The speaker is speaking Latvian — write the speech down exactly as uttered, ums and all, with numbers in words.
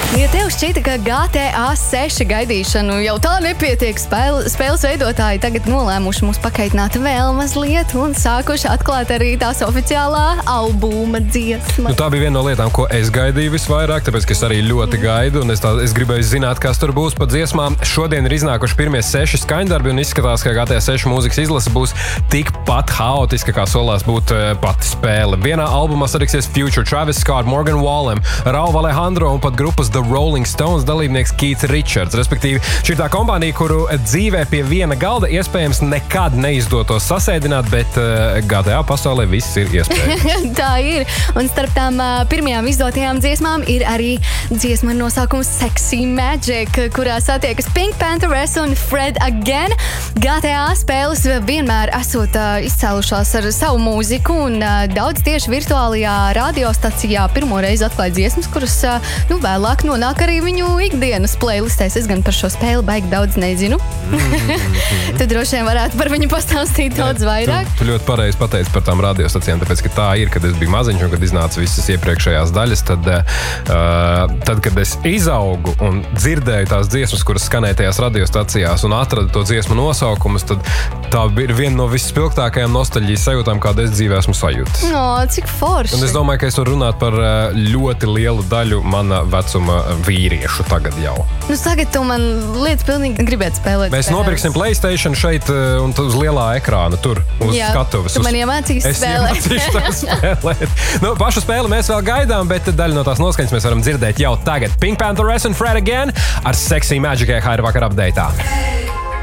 Ja tev šķita, ka G T A seši gaidīšanu jau tā nepietiek, spēle, spēles veidotāji tagad nolēmuši mūs pakaitināt vēl mazliet un sākuši atklāt arī tās oficiālā albuma dziesma. Nu, tā bija viena no lietām, ko es gaidīju visvairāk, tāpēc, ka es arī ļoti gaidu, un es, tā, es gribēju zināt, kas tur būs pa dziesmām. Šodien ir iznākuši pirmie seši skaņdarbi, un izskatās, ka G T A seši mūzikas izlase būs tikpat haotiska, kā solās būt pati spēle. Vienā albumā satiksies Future, Travis Scott, Morgan Wallen, Rauw Alejandro un pat grupas The Rolling Stones dalībnieks Keith Richards. Respektīvi, šī ir tā kompānija, kuru dzīvē pie viena galda iespējams nekad neizdotos sasēdināt, bet uh, G T A pasaulē viss ir iespējams. Tā ir. Un starp tām uh, pirmajām izdotajām dziesmām ir arī dziesma ar nosaukumu Sexy Magic, kurā satiekas Pink Panthers un Fred Again. G T A spēles vienmēr esot uh, izcēlušās ar savu mūziku, un uh, daudz tieši virtuālajā radiostacijā pirmo reizi atklāja dziesmas, kuras uh, nu, vēlāk nonāk arī viņu ikdienas playlistēs. Es gan par šo spēli baigi daudz nezinu. Mm-hmm. Tu droši vien varētu par viņu pastāstīt daudz ne, vairāk. Tu, tu ļoti pareizi pateici par tām radiostacijām, tāpēc, ka tā ir, kad es biju maziņš un kad iznāca visas iepriekšējās daļas, tad, uh, tad, kad es izaugu un dzirdēju tās dziesmas, kuras skanēja tajās radiostacijās un atradu to dziesmu nosaukumus, tad tā ir viena no visspilgtākajām nostalģijas sajūtām, kādu es dzīvē esmu sajūtis. O, cik forši. Un es domāju, ka es varu runāt par ļoti lielu daļu mana vecuma vīriešu tagad jau. Nu, tagad tu man lietas pilnīgi gribētu spēlēt. Mēs spēles. nopirksim PlayStation šeit un uz lielā ekrāna, tur, uz Jā, skatuves. Tu uz... man iemācīsi spēlēt. Es iemācīšu tev spēlēt. Nu, pašu spēli mēs vēl gaidām, bet daļu no tās noskaņas mēs varam dzirdēt jau tagad. Pink Panthers un Fred Again ar Sexy Magic Hair vakar updateā.